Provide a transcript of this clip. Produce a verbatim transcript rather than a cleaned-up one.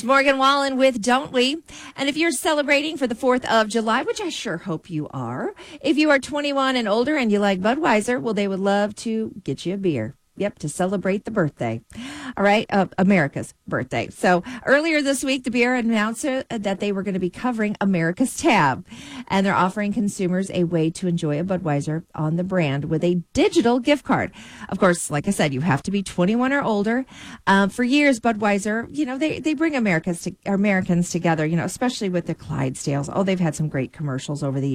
It's Morgan Wallen with Don't We? And if you're celebrating for the fourth of July, which I sure hope you are, if you are twenty-one and older and you like Budweiser, well, they would love to get you a beer. Yep, to celebrate the birthday. All right, uh, America's birthday. So earlier this week, the beer announced uh, that they were going to be covering America's Tab. And they're offering consumers a way to enjoy a Budweiser on the brand with a digital gift card. Of course, like I said, you have to be twenty-one or older. Um, for years, Budweiser, you know, they, they bring Americans to, Americans together, you know, especially with the Clydesdales. Oh, they've had some great commercials over the years.